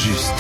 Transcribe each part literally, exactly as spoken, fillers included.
juste.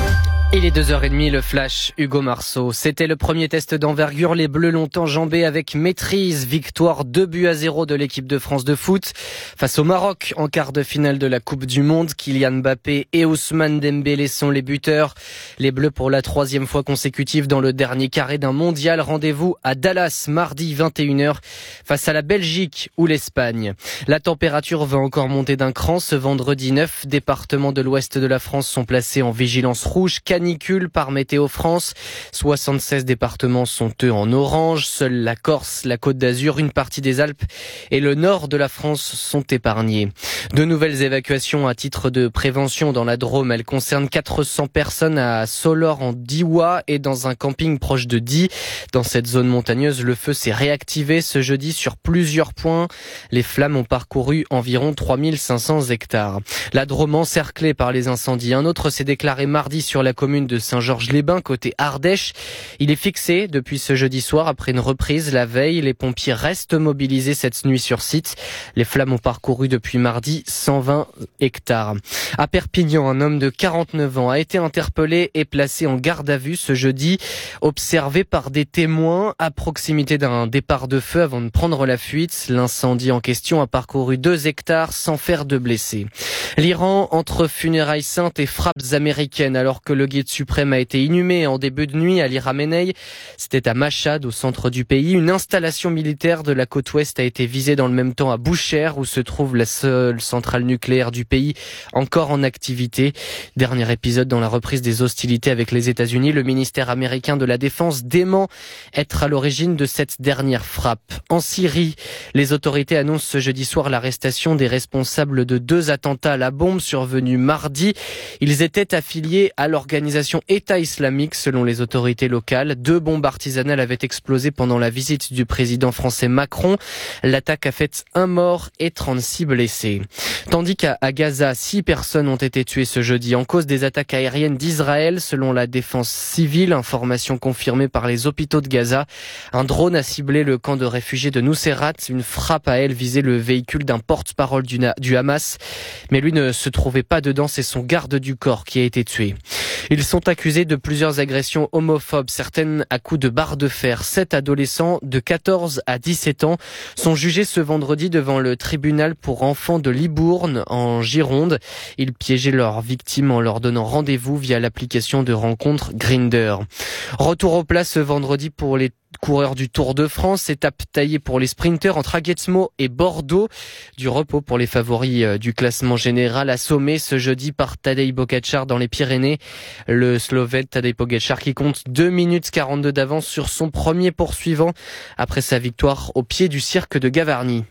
Il est deux heures trente, le flash, Hugo Marceau. C'était le premier test d'envergure. Les Bleus l'ont enjambé avec maîtrise. Victoire deux buts à zéro de l'équipe de France de foot. Face au Maroc, en quart de finale de la Coupe du Monde, Kylian Mbappé et Ousmane Dembélé sont les buteurs. Les Bleus pour la troisième fois consécutive dans le dernier carré d'un mondial. Rendez-vous à Dallas, mardi vingt et une heures, face à la Belgique ou l'Espagne. La température va encore monter d'un cran. Ce vendredi, neuf départements de l'ouest de la France sont placés en vigilance rouge. Canicule par Météo France. soixante-seize départements sont eux en orange. Seule la Corse, la Côte d'Azur, une partie des Alpes et le nord de la France sont épargnés. De nouvelles évacuations à titre de prévention dans la Drôme. Elles concernent quatre cents personnes à Solor en Diois et dans un camping proche de Die. Dans cette zone montagneuse, le feu s'est réactivé ce jeudi sur plusieurs points. Les flammes ont parcouru environ trois mille cinq cents hectares. La Drôme encerclée par les incendies. Un autre s'est déclaré mardi sur la commune de Saint-Georges-les-Bains, côté Ardèche. Il est fixé depuis ce jeudi soir après une reprise la veille. Les pompiers restent mobilisés cette nuit sur site. Les flammes ont parcouru depuis mardi cent vingt hectares. À Perpignan, un homme de quarante-neuf ans a été interpellé et placé en garde à vue ce jeudi, observé par des témoins à proximité d'un départ de feu avant de prendre la fuite. L'incendie en question a parcouru deux hectares sans faire de blessés. L'Iran entre funérailles saintes et frappes américaines alors que le guide suprême a été inhumé en début de nuit à Ali Khamenei. C'était à Mashhad, au centre du pays. Une installation militaire de la côte ouest a été visée dans le même temps à Boucher, où se trouve la seule centrale nucléaire du pays encore en activité. Dernier épisode dans la reprise des hostilités avec les États-Unis. Le ministère américain de la Défense dément être à l'origine de cette dernière frappe. En Syrie, les autorités annoncent ce jeudi soir l'arrestation des responsables de deux attentats à la bombe survenus mardi. Ils étaient affiliés à l'organisation État islamique selon les autorités locales. Deux bombes artisanales avaient explosé pendant la visite du président français Macron. L'attaque a fait un mort et trente-six blessés. Tandis qu'à Gaza, six personnes ont été tuées ce jeudi en cause des attaques aériennes d'Israël selon la défense civile. Information confirmée par les hôpitaux de Gaza. Un drone a ciblé le camp de réfugiés de Nuseirat. Une frappe à elle visait le véhicule d'un porte-parole du, du Hamas. Mais lui ne se trouvait pas dedans, c'est son garde du corps qui a été tué. Ils sont accusés de plusieurs agressions homophobes, certaines à coups de barre de fer. Sept adolescents de quatorze à dix-sept ans sont jugés ce vendredi devant le tribunal pour enfants de Libourne en Gironde. Ils piégeaient leurs victimes en leur donnant rendez-vous via l'application de rencontre Grindr. Retour au plat ce vendredi pour les coureurs du Tour de France, étape taillée pour les sprinteurs entre Aguesmo et Bordeaux. Du repos pour les favoris du classement général, assommé ce jeudi par Tadej Pogačar dans les Pyrénées. Le Slovène Tadej Pogačar qui compte deux minutes quarante-deux d'avance sur son premier poursuivant après sa victoire au pied du cirque de Gavarnie.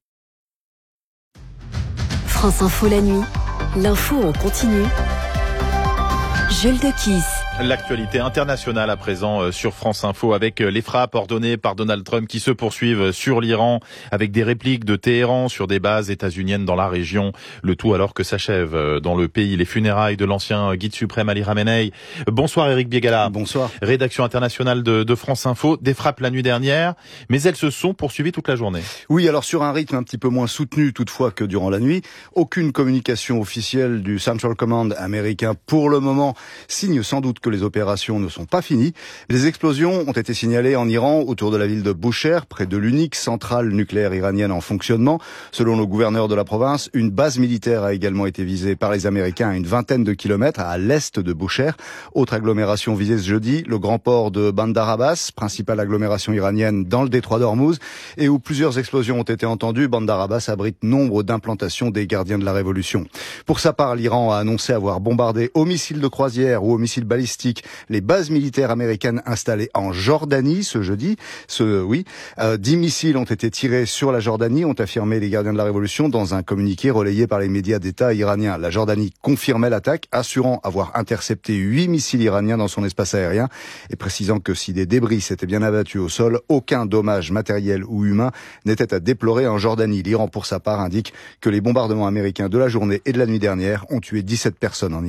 France Info la nuit, l'info en continu. Jules Dequisse. L'actualité internationale à présent sur France Info avec les frappes ordonnées par Donald Trump qui se poursuivent sur l'Iran avec des répliques de Téhéran sur des bases états-uniennes dans la région. Le tout alors que s'achèvent dans le pays les funérailles de l'ancien guide suprême Ali Khamenei. Bonsoir Eric Biegala. Bonsoir. Rédaction internationale de, de France Info. Des frappes la nuit dernière, mais elles se sont poursuivies toute la journée. Oui, alors sur un rythme un petit peu moins soutenu toutefois que durant la nuit. Aucune communication officielle du Central Command américain pour le moment, signe sans doute que les opérations ne sont pas finies. Les explosions ont été signalées en Iran autour de la ville de Boucher, près de l'unique centrale nucléaire iranienne en fonctionnement. Selon le gouverneur de la province, une base militaire a également été visée par les Américains à une vingtaine de kilomètres à l'est de Boucher. Autre agglomération visée ce jeudi, le grand port de Bandar Abbas, principale agglomération iranienne dans le détroit d'Ormuz, et où plusieurs explosions ont été entendues. Bandar Abbas abrite nombre d'implantations des gardiens de la révolution. Pour sa part, l'Iran a annoncé avoir bombardé au missile de croisière ou au missile balistique les bases militaires américaines installées en Jordanie ce jeudi. Ce, oui, euh, dix missiles ont été tirés sur la Jordanie, ont affirmé les gardiens de la révolution dans un communiqué relayé par les médias d'État iraniens. La Jordanie confirmait l'attaque, assurant avoir intercepté huit missiles iraniens dans son espace aérien et précisant que si des débris s'étaient bien abattus au sol, aucun dommage matériel ou humain n'était à déplorer en Jordanie. L'Iran, pour sa part, indique que les bombardements américains de la journée et de la nuit dernière ont tué dix-sept personnes en Iran.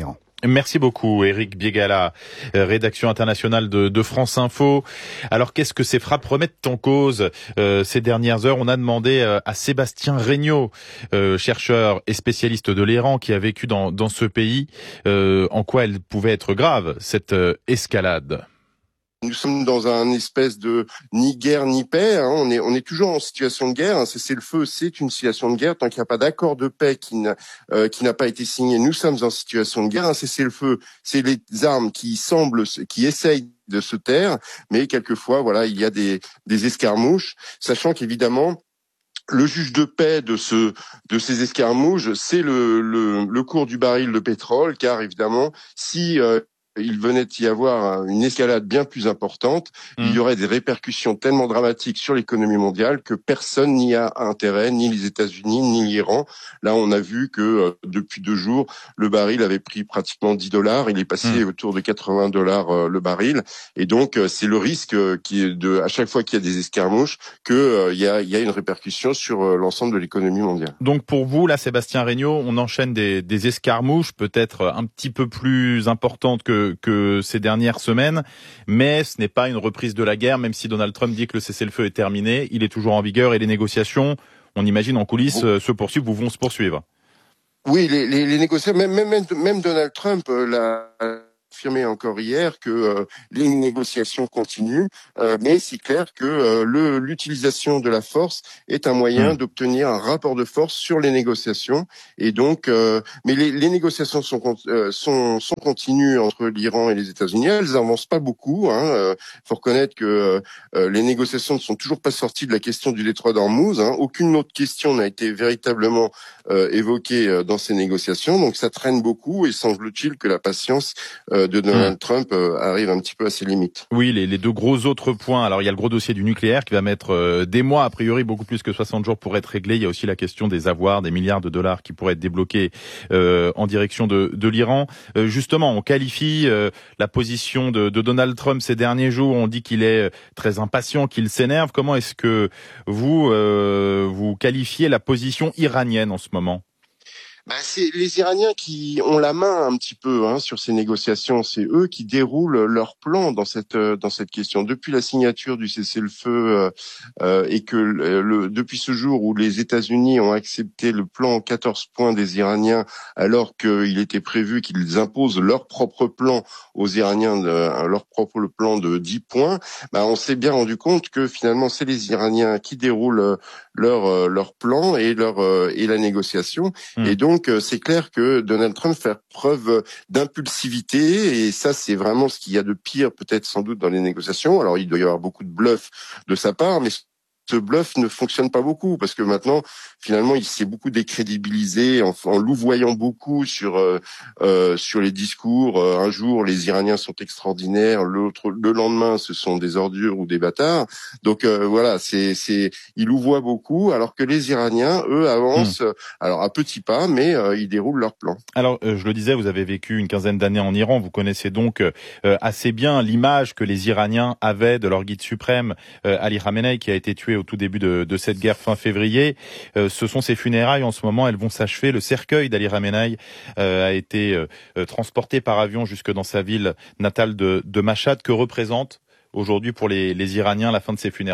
Merci beaucoup, Éric Biégala, rédaction internationale de, de France Info. Alors, qu'est-ce que ces frappes remettent en cause euh, ces dernières heures? On a demandé euh, à Sébastien Regnault, euh, chercheur et spécialiste de l'Iran qui a vécu dans, dans ce pays, euh, en quoi elle pouvait être grave, cette euh, escalade. Nous sommes dans un espèce de ni guerre ni paix. Hein. On est on est toujours en situation de guerre. Un cessez-le-feu, c'est une situation de guerre tant qu'il n'y a pas d'accord de paix qui n'a euh, qui n'a pas été signé. Nous sommes en situation de guerre. Un cessez-le-feu, c'est les armes qui semblent, qui essayent de se taire, mais quelquefois, voilà, il y a des des escarmouches, sachant qu'évidemment, le juge de paix de ce de ces escarmouches, c'est le le, le cours du baril de pétrole, car évidemment, si euh, il venait d'y avoir une escalade bien plus importante, mmh. il y aurait des répercussions tellement dramatiques sur l'économie mondiale que personne n'y a intérêt, ni les États-Unis, ni l'Iran. Là, on a vu que euh, depuis deux jours, le baril avait pris pratiquement dix dollars. Il est passé mmh. autour de quatre-vingts dollars euh, le baril. Et donc, euh, c'est le risque euh, qui est de, à chaque fois qu'il y a des escarmouches, que euh, il y a, il y a une répercussion sur euh, l'ensemble de l'économie mondiale. Donc, pour vous, là, Sébastien Regnault, on enchaîne des, des escarmouches, peut-être un petit peu plus importantes que que ces dernières semaines, mais ce n'est pas une reprise de la guerre, même si Donald Trump dit que le cessez-le-feu est terminé, il est toujours en vigueur et les négociations, on imagine en coulisses, bon. se poursuivent ou vont se poursuivre. Oui, les, les, les négociations, même, même, même Donald Trump euh, l'a affirmé encore hier que euh, les négociations continuent, euh, mais c'est clair que euh, le, l'utilisation de la force est un moyen mmh. d'obtenir un rapport de force sur les négociations. Et donc, euh, mais les, les négociations sont, euh, sont, sont continues entre l'Iran et les États-Unis. Elles avancent pas beaucoup. Hein. Euh, faut reconnaître que euh, les négociations ne sont toujours pas sorties de la question du détroit d'Ormuz. Hein. Aucune autre question n'a été véritablement euh, évoquée euh, dans ces négociations. Donc, ça traîne beaucoup et semble-t-il que la patience euh, de Donald mmh. Trump euh, arrive un petit peu à ses limites. Oui, les, les deux gros autres points. Alors, il y a le gros dossier du nucléaire qui va mettre euh, des mois, a priori beaucoup plus que soixante jours pour être réglé. Il y a aussi la question des avoirs, des milliards de dollars qui pourraient être débloqués euh, en direction de, de l'Iran. Euh, justement, on qualifie euh, la position de, de Donald Trump ces derniers jours. On dit qu'il est très impatient, qu'il s'énerve. Comment est-ce que vous euh, vous qualifiez la position iranienne en ce moment ? Bah, c'est les Iraniens qui ont la main un petit peu hein, sur ces négociations. C'est eux qui déroulent leur plan dans cette dans cette question. Depuis la signature du cessez-le-feu euh, euh, et que le, le, depuis ce jour où les États-Unis ont accepté le plan quatorze points des Iraniens, alors qu'il était prévu qu'ils imposent leur propre plan aux Iraniens, de, leur propre plan de dix points, bah, on s'est bien rendu compte que finalement c'est les Iraniens qui déroulent leur leur plan et leur et la négociation. Mmh. Et donc Donc, c'est clair que Donald Trump fait preuve d'impulsivité et ça, c'est vraiment ce qu'il y a de pire peut-être sans doute dans les négociations. Alors, il doit y avoir beaucoup de bluff de sa part, mais ce bluff ne fonctionne pas beaucoup parce que maintenant, finalement, il s'est beaucoup décrédibilisé en, en louvoyant beaucoup sur euh, euh, sur les discours. Euh, un jour, les Iraniens sont extraordinaires, l'autre, le lendemain, ce sont des ordures ou des bâtards. Donc euh, voilà, c'est c'est il louvoie beaucoup, alors que les Iraniens, eux, avancent mmh. alors à petits pas, mais euh, ils déroulent leur plan. Alors, euh, je le disais, vous avez vécu une quinzaine d'années en Iran, vous connaissez donc euh, assez bien l'image que les Iraniens avaient de leur guide suprême, euh, Ali Khamenei, qui a été tué au tout début de, de cette guerre fin février. Euh, ce sont ses funérailles en ce moment, elles vont s'achever. Le cercueil d'Ali Khamenei euh, a été euh, transporté par avion jusque dans sa ville natale de, de Mashhad. Que représente aujourd'hui pour les, les Iraniens la fin de ces funérailles ?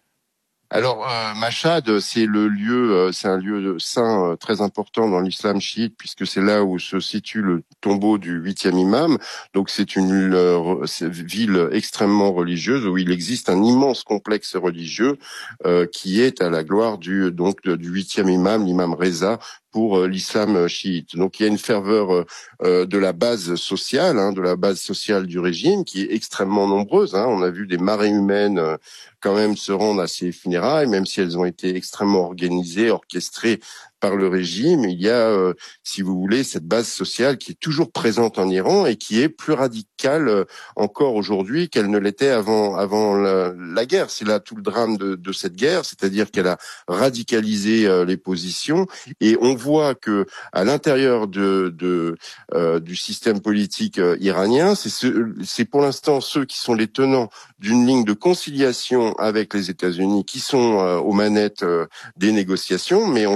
Alors, euh, Mashhad, c'est le lieu, euh, c'est un lieu saint euh, très important dans l'islam chiite, puisque c'est là où se situe le tombeau du huitième imam. Donc, c'est une euh, c'est ville extrêmement religieuse où il existe un immense complexe religieux euh, qui est à la gloire du donc du huitième imam, l'imam Reza, pour euh, l'islam chiite. Donc il y a une ferveur euh, de la base sociale, hein, de la base sociale du régime qui est extrêmement nombreuse. Hein. On a vu des marées humaines euh, quand même se rendre à ces funérailles, même si elles ont été extrêmement organisées, orchestrées par le régime. Il y a, euh, si vous voulez, cette base sociale qui est toujours présente en Iran et qui est plus radicale euh, encore aujourd'hui qu'elle ne l'était avant avant la, la guerre. C'est là tout le drame de, de cette guerre, c'est-à-dire qu'elle a radicalisé euh, les positions et on voit que à l'intérieur de, de euh, du système politique euh, iranien, c'est ce, c'est pour l'instant ceux qui sont les tenants d'une ligne de conciliation avec les États-Unis qui sont euh, aux manettes euh, des négociations, mais on se rend compte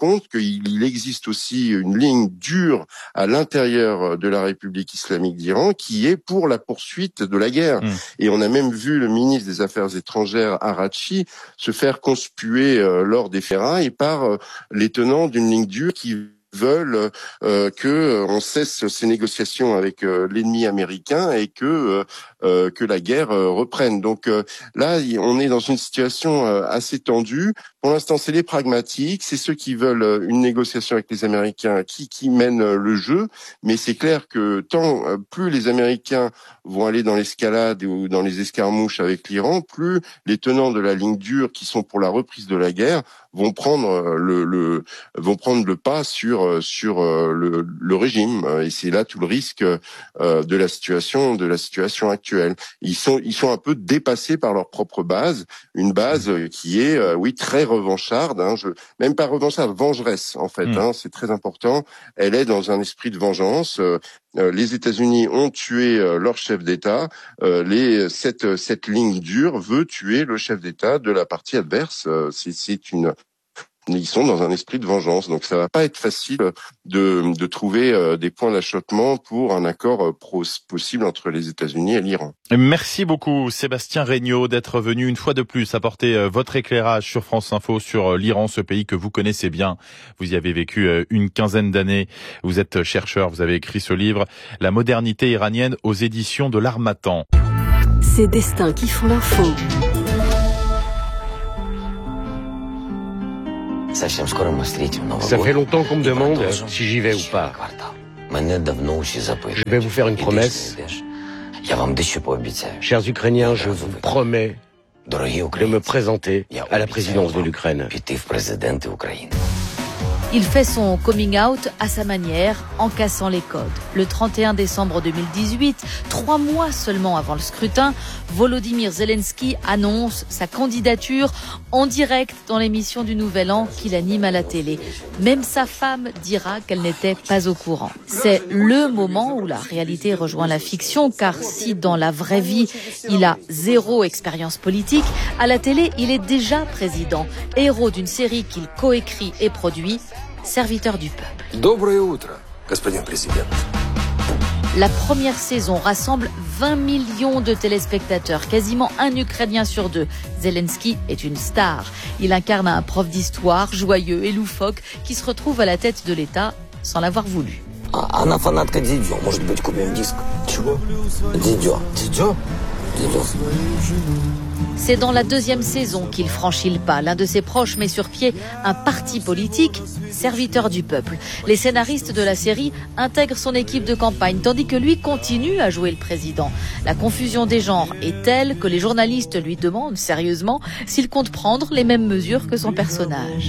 compte qu'il existe aussi une ligne dure à l'intérieur de la République islamique d'Iran qui est pour la poursuite de la guerre. Mmh. Et on a même vu le ministre des Affaires étrangères, Araghchi, se faire conspuer euh, lors des ferrailles par euh, les tenants d'une ligne dure qui veulent euh, que euh, on cesse ces négociations avec euh, l'ennemi américain et que euh, que la guerre euh, reprenne. Donc euh, là, on est dans une situation euh, assez tendue. Pour l'instant, c'est les pragmatiques, c'est ceux qui veulent une négociation avec les Américains qui qui mènent le jeu. Mais c'est clair que tant euh, plus les Américains vont aller dans l'escalade ou dans les escarmouches avec l'Iran, plus les tenants de la ligne dure qui sont pour la reprise de la guerre vont prendre le, le vont prendre le pas sur sur le, le régime, et c'est là tout le risque de la situation de la situation actuelle. Ils sont ils sont un peu dépassés par leur propre base, une base qui est oui très revancharde, hein, je même pas revancharde, vengeresse en fait, mmh. hein, c'est très important. Elle est dans un esprit de vengeance. Les États-Unis ont tué leur chef d'État. Les cette cette ligne dure veut tuer le chef d'État de la partie adverse. C'est c'est une Ils sont dans un esprit de vengeance, donc ça va pas être facile de, de trouver des points d'achoppement pour un accord possible entre les États-Unis et l'Iran. Merci beaucoup Sébastien Regnault d'être venu une fois de plus apporter votre éclairage sur France Info sur l'Iran, ce pays que vous connaissez bien. Vous y avez vécu une quinzaine d'années, vous êtes chercheur, vous avez écrit ce livre, La modernité iranienne aux éditions de l'Harmattan. Ces destins qui font l'info. Ça fait longtemps qu'on me demande si j'y vais ou pas. Je vais vous faire une promesse. Chers Ukrainiens, je vous promets de me présenter à la présidence de l'Ukraine. Il fait son coming out à sa manière, en cassant les codes. Le trente et un décembre deux mille dix-huit, trois mois seulement avant le scrutin, Volodymyr Zelensky annonce sa candidature en direct dans l'émission du Nouvel An qu'il anime à la télé. Même sa femme dira qu'elle n'était pas au courant. C'est le moment où la réalité rejoint la fiction, car si dans la vraie vie, il a zéro expérience politique, à la télé, il est déjà président, héros d'une série qu'il coécrit et produit, Serviteur du peuple. Доброе утро, господин президент. La première saison rassemble vingt millions de téléspectateurs, quasiment un Ukrainien sur deux. Zelensky est une star. Il incarne un prof d'histoire joyeux et loufoque qui se retrouve à la tête de l'État sans l'avoir voulu. Она фанатка Дидё. Может быть, купим диск? Чего? Дидё. Дидё? Дидё. C'est dans la deuxième saison qu'il franchit le pas. L'un de ses proches met sur pied un parti politique, Serviteur du peuple. Les scénaristes de la série intègrent son équipe de campagne, tandis que lui continue à jouer le président. La confusion des genres est telle que les journalistes lui demandent sérieusement s'il compte prendre les mêmes mesures que son personnage.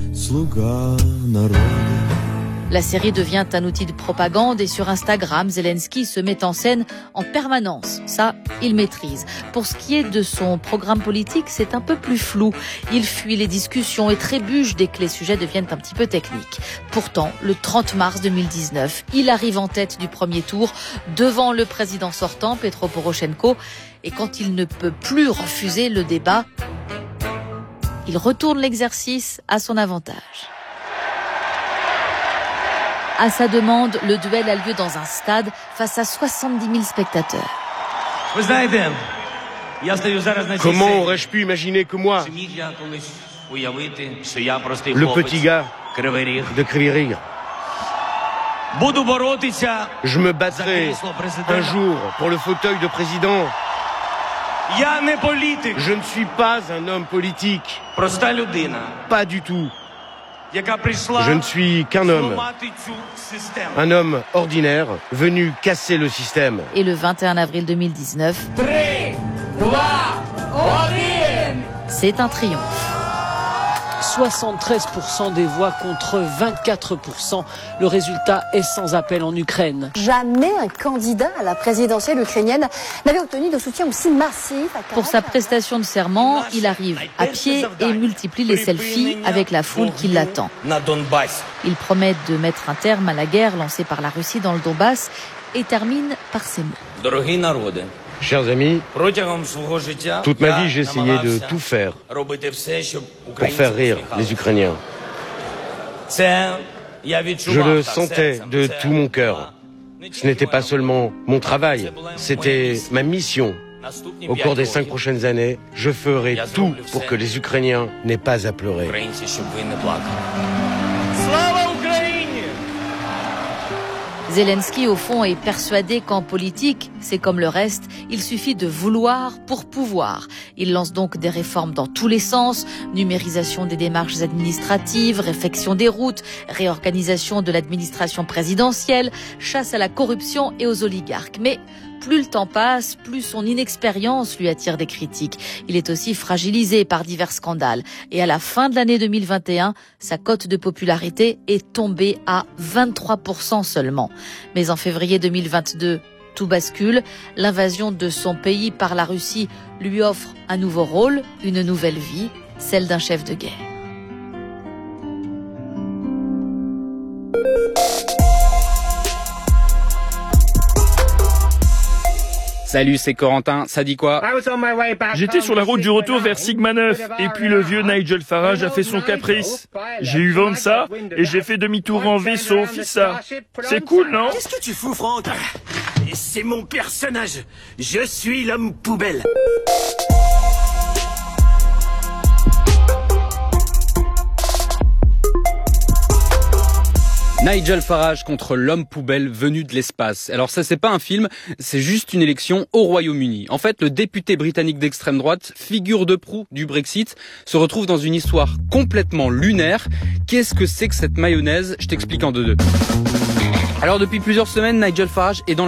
La série devient un outil de propagande et sur Instagram, Zelensky se met en scène en permanence. Ça, il maîtrise. Pour ce qui est de son programme politique, c'est un peu plus flou. Il fuit les discussions et trébuche dès que les sujets deviennent un petit peu techniques. Pourtant, le trente mars deux mille dix-neuf, il arrive en tête du premier tour devant le président sortant, Petro Poroshenko. Et quand il ne peut plus refuser le débat, il retourne l'exercice à son avantage. À sa demande, le duel a lieu dans un stade face à soixante-dix mille spectateurs. Comment aurais-je pu imaginer que moi, le petit gars de Kryvyi Rih, je me battrai un jour pour le fauteuil de président. Je ne suis pas un homme politique. Pas du tout. Je ne suis qu'un homme, un homme ordinaire venu casser le système. Et le vingt et un avril deux mille dix-neuf, c'est un triomphe. soixante-treize pour cent des voix contre vingt-quatre pour cent. Le résultat est sans appel en Ukraine. Jamais un candidat à la présidentielle ukrainienne n'avait obtenu de soutien aussi massif. Pour sa prestation de serment, il arrive à pied et multiplie les selfies avec la foule qui l'attend. Il promet de mettre un terme à la guerre lancée par la Russie dans le Donbass et termine par ces mots. Chers amis, toute ma vie, j'ai essayé de tout faire pour faire rire les Ukrainiens. Je le sentais de tout mon cœur. Ce n'était pas seulement mon travail, c'était ma mission. Au cours des cinq prochaines années, je ferai tout pour que les Ukrainiens n'aient pas à pleurer. Zelensky, au fond, est persuadé qu'en politique, c'est comme le reste, il suffit de vouloir pour pouvoir. Il lance donc des réformes dans tous les sens, numérisation des démarches administratives, réfection des routes, réorganisation de l'administration présidentielle, chasse à la corruption et aux oligarques. Mais plus le temps passe, plus son inexpérience lui attire des critiques. Il est aussi fragilisé par divers scandales. Et à la fin de l'année deux mille vingt et un, sa cote de popularité est tombée à vingt-trois pour cent seulement. Mais en février deux mille vingt-deux, tout bascule. L'invasion de son pays par la Russie lui offre un nouveau rôle, une nouvelle vie, celle d'un chef de guerre. Salut, c'est Corentin, ça dit quoi? J'étais sur la route du retour vers Sigma neuf, et puis le vieux Nigel Farage a fait son caprice. J'ai eu vent de ça, et j'ai fait demi-tour en vaisseau, fissa. C'est cool, non? Qu'est-ce que tu fous, Franck? C'est mon personnage. Je suis l'homme poubelle. Nigel Farage contre l'homme poubelle venu de l'espace. Alors ça, c'est pas un film, c'est juste une élection au Royaume-Uni. En fait, le député britannique d'extrême droite, figure de proue du Brexit, se retrouve dans une histoire complètement lunaire. Qu'est-ce que c'est que cette mayonnaise? Je t'explique en deux deux. Alors depuis plusieurs semaines, Nigel Farage est dans